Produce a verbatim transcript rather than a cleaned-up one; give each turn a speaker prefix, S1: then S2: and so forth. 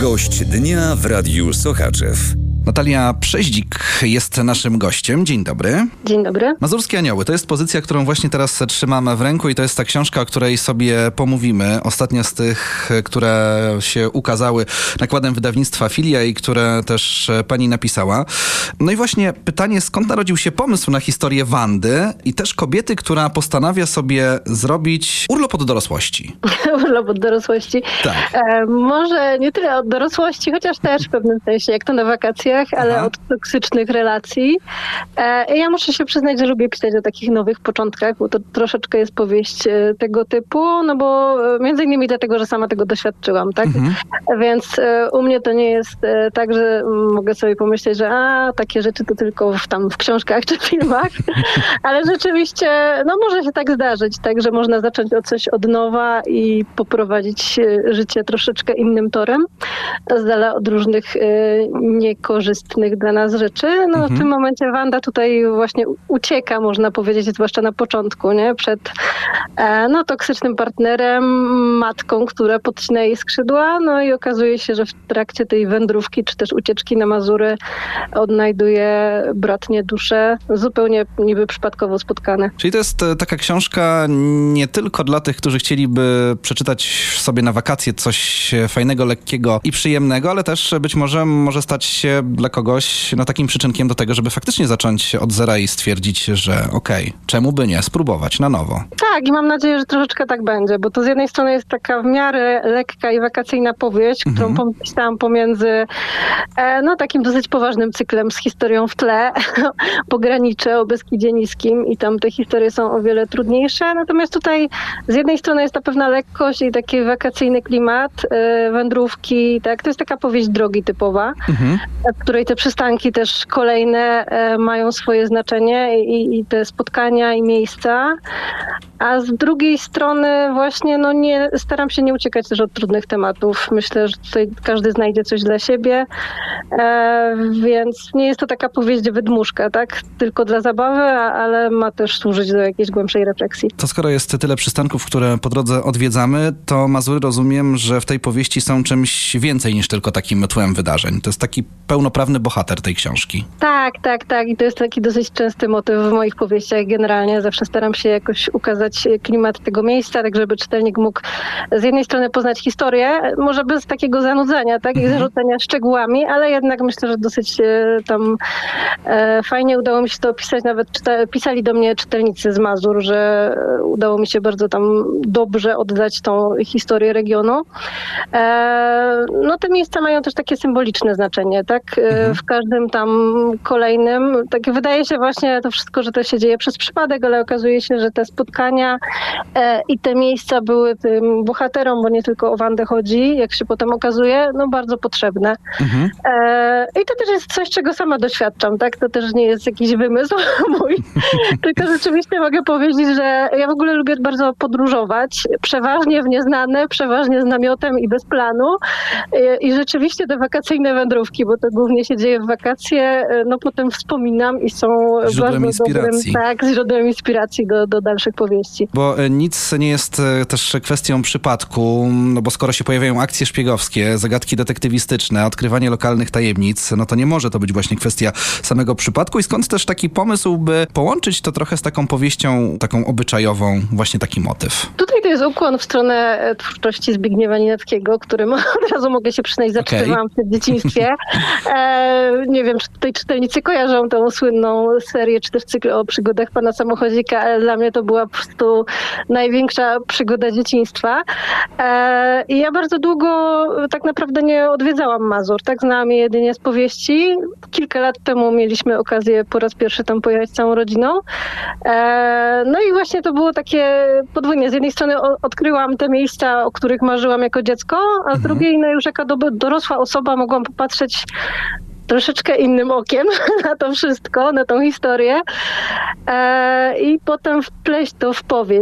S1: Gość dnia w Radiu Sochaczew.
S2: Natalia Przeździk jest naszym gościem. Dzień dobry.
S3: Dzień dobry.
S2: Mazurskie Anioły to jest pozycja, którą właśnie teraz trzymamy w ręku i to jest ta książka, o której sobie pomówimy. Ostatnia z tych, które się ukazały nakładem wydawnictwa Filia i które też pani napisała. No i właśnie pytanie, skąd narodził się pomysł na historię Wandy i też kobiety, która postanawia sobie zrobić urlop od dorosłości?
S3: Urlop od dorosłości.
S2: Tak.
S3: E, może nie tyle od dorosłości, chociaż też w pewnym sensie, jak to na wakacjach, ale Aha. od toksycznych relacji. E, ja muszę się przyznać, że lubię pisać o takich nowych początkach, bo to troszeczkę jest powieść e, tego typu, no bo e, między innymi dlatego, że sama tego doświadczyłam, tak? Mhm. Więc e, u mnie to nie jest e, tak, że mogę sobie pomyśleć, że a, takie rzeczy to tylko w, tam w książkach czy filmach, ale rzeczywiście, no może się tak zdarzyć, tak, że można zacząć od coś od nowa i poprowadzić e, życie troszeczkę innym torem, z dala od różnych e, niekorzystnych dla nas rzeczy. No mhm. w tym momencie Wanda tutaj właśnie ucieka, można powiedzieć, zwłaszcza na początku, nie? Przed e, no, toksycznym partnerem, matką, która podcina jej skrzydła, no i okazuje się, że w trakcie tej wędrówki, czy też ucieczki na Mazury odnajduje bratnie dusze, zupełnie niby przypadkowo spotkane.
S2: Czyli to jest taka książka nie tylko dla tych, którzy chcieliby przeczytać sobie na wakacje coś fajnego, lekkiego i przyjemnego, ale też być może może stać się dla kogoś no, takim przyczynkiem do tego, żeby faktycznie zacząć od zera i stwierdzić, że okej, okay, czemu by nie spróbować na nowo.
S3: Tak, i mam nadzieję, że troszeczkę tak będzie, bo to z jednej strony jest taka w miarę lekka i wakacyjna powieść, którą mhm. pomyślałam pomiędzy e, no takim dosyć poważnym cyklem z historią w tle, pogranicze o Beskidzie Niskim i tam te historie są o wiele trudniejsze, natomiast tutaj z jednej strony jest ta pewna lekkość i taki wakacyjny klimat, e, wędrówki, tak, to jest taka powieść drogi typowa, mhm. w której te przystanki też kolejne e, mają swoje znaczenie i, i te spotkania i miejsca, a z drugiej strony właśnie no nie, staram się nie uciekać też od trudnych tematów. Myślę, że tutaj każdy znajdzie coś dla siebie, e, więc nie jest to taka powieść wydmuszka, tak? Tylko dla zabawy, a, ale ma też służyć do jakiejś głębszej refleksji.
S2: To skoro jest tyle przystanków, które po drodze odwiedzamy, to Mazury, rozumiem, że w tej powieści są czymś więcej niż tylko takim tłem wydarzeń. To jest taki pełnoprawny bohater tej książki.
S3: Tak, tak, tak. I to jest taki dosyć częsty motyw w moich powieściach generalnie. Zawsze staram się jakoś ukazać klimat tego miejsca, tak żeby czytelnik mógł z jednej strony poznać historię, może bez takiego zanudzenia, tak, i zarzucania szczegółami, ale jednak myślę, że dosyć e, tam e, fajnie udało mi się to opisać. Nawet czyta, pisali do mnie czytelnicy z Mazur, że udało mi się bardzo tam dobrze oddać tą historię regionu. E, no te miejsca mają też takie symboliczne znaczenie, tak? E, w każdym tam kolejnym, tak wydaje się właśnie to wszystko, że to się dzieje przez przypadek, ale okazuje się, że te spotkania e, i te miejsca były tym bohaterom, bo nie tylko o Wandę chodzi, jak się potem okazuje, no bardzo potrzebne. Mhm. E, I to też jest coś, czego sama doświadczam, tak? To też nie jest jakiś wymysł mój, tylko rzeczywiście mogę powiedzieć, że ja w ogóle lubię bardzo podróżować, przeważnie w nieznane, przeważnie z namiotem i bez planu i, i rzeczywiście te wakacyjne wędrówki, bo to głównie się dzieje w wakacje, no potem wspominam i są
S2: źródłem
S3: bardzo
S2: inspiracji.
S3: dobrym, tak, źródłem inspiracji do, do dalszych powieści.
S2: Bo nic nie jest też kwestią przypadku, no bo skoro się pojawiają akcje szpiegowskie, zagadki detektywistyczne, odkrywanie lokalnych tajemnic, no to nie może to być właśnie kwestia samego przypadku i skąd też taki pomysł, by połączyć to trochę z taką powieścią, taką obyczajową, właśnie taki motyw. Tutaj
S3: to jest ukłon w stronę twórczości Zbigniewa Nienackiego, którym od razu mogę się przyznać, zaczytywałam okay. w dzieciństwie. E, nie wiem, czy tutaj czytelnicy kojarzą tą słynną serię, czy też cykl o przygodach pana samochodzika, ale dla mnie to była po prostu największa przygoda dzieciństwa. E, I ja bardzo długo tak naprawdę nie odwiedzałam Mazur, tak? Znałam je jedynie z powieści. Kilka lat temu mieliśmy okazję po raz pierwszy tam pojechać całą rodziną. E, no i właśnie to było takie podwójnie. Z jednej strony o, odkryłam te miejsca, o których marzyłam jako dziecko, a z mhm. drugiej no już jako do, dorosła osoba mogłam popatrzeć troszeczkę innym okiem na to wszystko, na tą historię e, i potem wpleść to w powieść.